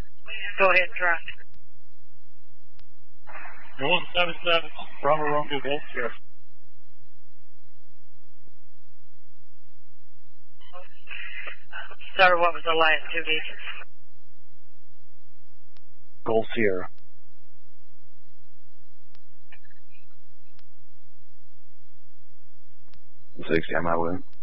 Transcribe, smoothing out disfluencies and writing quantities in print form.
Go ahead and try. 177, Bravo Romeo Gold Sierra. Sir, what was the last two digits? Gold Sierra. 60, am I with?